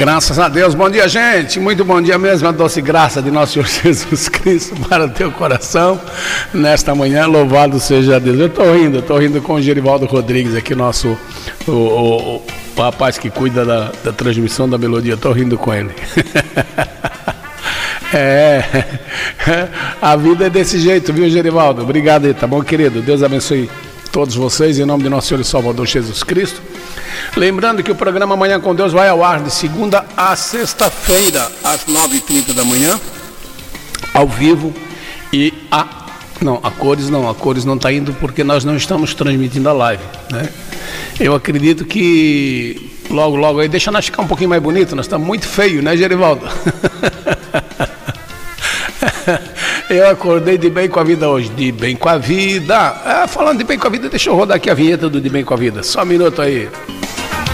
Graças a Deus, bom dia, gente, muito bom dia mesmo, a doce graça de nosso Senhor Jesus Cristo para o teu coração, nesta manhã, louvado seja Deus. Eu estou rindo com o Gerivaldo Rodrigues aqui, o rapaz que cuida da transmissão da melodia, estou rindo com ele. A vida é desse jeito, viu, Gerivaldo? Obrigado aí, tá bom, querido? Deus abençoe todos vocês, em nome de nosso Senhor e Salvador Jesus Cristo. Lembrando que o programa Manhã com Deus vai ao ar de segunda a sexta-feira, às 9h30 da manhã, ao vivo. E a cores não está indo porque nós não estamos transmitindo a live, né? Eu acredito que logo aí, deixa nós ficar um pouquinho mais bonito, nós estamos muito feio, né, Gerivaldo? Eu acordei de bem com a vida hoje, de bem com a vida. Falando de bem com a vida, deixa eu rodar aqui a vinheta do De Bem com a Vida. Só um minuto aí.